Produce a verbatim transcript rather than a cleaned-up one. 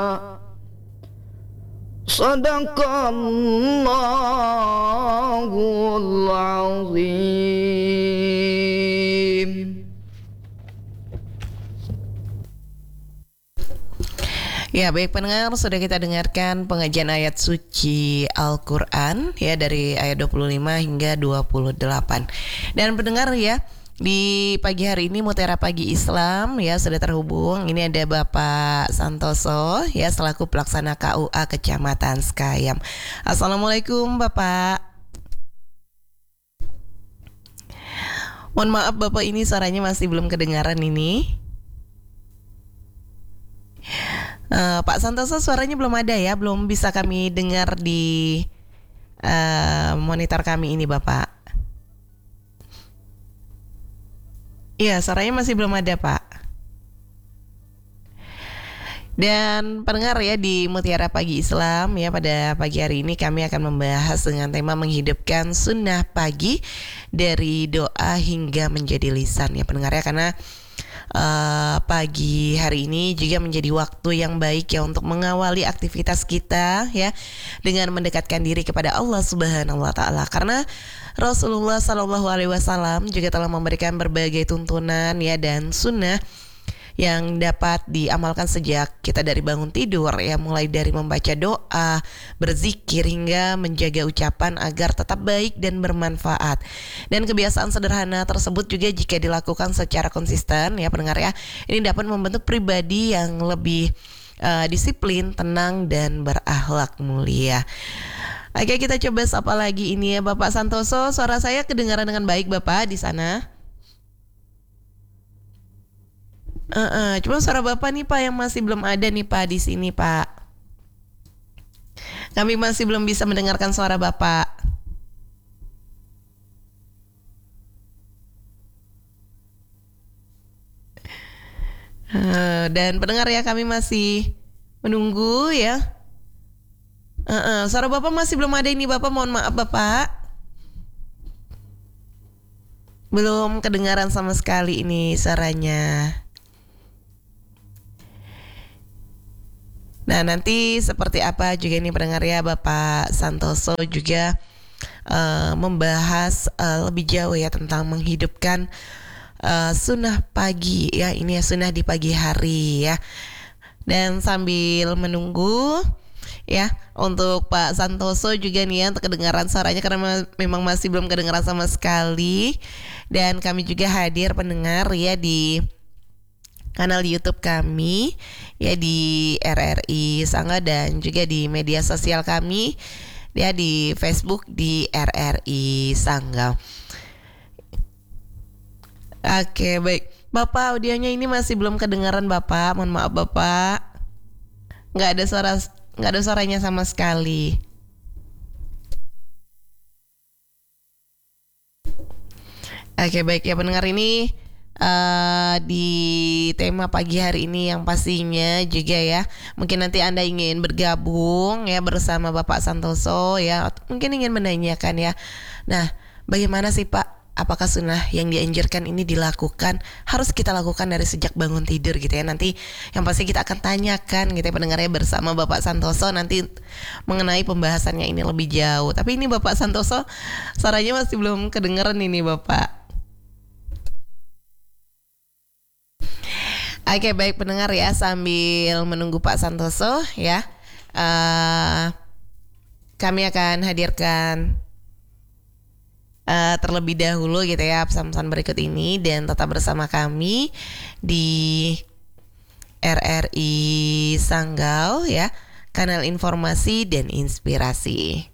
Sadaqallahul azim. Ya, baik pendengar, sudah kita dengarkan pengajian ayat suci Al-Quran ya dari ayat dua puluh lima hingga dua puluh delapan. Dan pendengar ya, di pagi hari ini Mutiara Pagi Islam ya sudah terhubung. Ini ada Bapak Santoso ya selaku pelaksana K U A Kecamatan Sekayam. Assalamualaikum Bapak. Mohon maaf Bapak, ini suaranya masih belum kedengaran ini. Uh, Pak Santoso suaranya belum ada ya, belum bisa kami dengar di uh, monitor kami ini Bapak. Iya, suaranya masih belum ada Pak. Dan pendengar ya, di Mutiara Pagi Islam ya, pada pagi hari ini kami akan membahas dengan tema menghidupkan sunnah pagi dari doa hingga menjadi lisan ya pendengar ya, karena Uh, pagi hari ini juga menjadi waktu yang baik ya untuk mengawali aktivitas kita ya dengan mendekatkan diri kepada Allah Subhanahu wa taala, karena Rasulullah Shallallahu alaihi wasallam juga telah memberikan berbagai tuntunan ya dan sunnah yang dapat diamalkan sejak kita dari bangun tidur ya, mulai dari membaca doa, berzikir hingga menjaga ucapan agar tetap baik dan bermanfaat. Dan kebiasaan sederhana tersebut juga jika dilakukan secara konsisten ya pendengar ya, ini dapat membentuk pribadi yang lebih uh, disiplin, tenang dan berakhlak mulia. Oke, kita coba sapa lagi ini ya Bapak Santoso. Suara saya kedengaran dengan baik Bapak di sana? Uh, uh, cuma suara Bapak nih Pak yang masih belum ada nih Pak di sini Pak. Kami masih belum bisa mendengarkan suara Bapak. Uh, dan pendengar ya, kami masih menunggu ya. Uh, uh, suara Bapak masih belum ada ini Bapak, mohon maaf Bapak. Belum kedengaran sama sekali ini suaranya. Nah, nanti seperti apa juga ini pendengar ya, Bapak Santoso juga uh, membahas uh, lebih jauh ya tentang menghidupkan uh, sunnah pagi ya, ini ya sunnah di pagi hari ya. Dan sambil menunggu ya untuk Pak Santoso juga nih ya untuk kedengaran suaranya, karena ma- memang masih belum kedengaran sama sekali. Dan kami juga hadir pendengar ya di kanal YouTube kami ya di R R I Sangga dan juga di media sosial kami ya di Facebook di R R I Sangga. Oke, baik. Bapak, audionya ini masih belum kedengaran Bapak. Mohon maaf Bapak. Nggak ada suara, nggak ada suaranya sama sekali. Oke, baik ya pendengar, ini Uh, di tema pagi hari ini yang pastinya juga ya, mungkin nanti Anda ingin bergabung ya bersama Bapak Santoso ya, mungkin ingin menanyakan ya, nah bagaimana sih Pak, apakah sunnah yang dianjurkan ini dilakukan, harus kita lakukan dari sejak bangun tidur gitu ya. Nanti yang pasti kita akan tanyakan gitu ya pendengarnya bersama Bapak Santoso nanti mengenai pembahasannya ini lebih jauh. Tapi ini Bapak Santoso suaranya masih belum kedengeran ini Bapak. Oke, baik pendengar ya, sambil menunggu Pak Santoso ya, uh, kami akan hadirkan uh, terlebih dahulu gitu ya pesan-pesan berikut ini, dan tetap bersama kami di R R I Sanggau ya, kanal informasi dan inspirasi.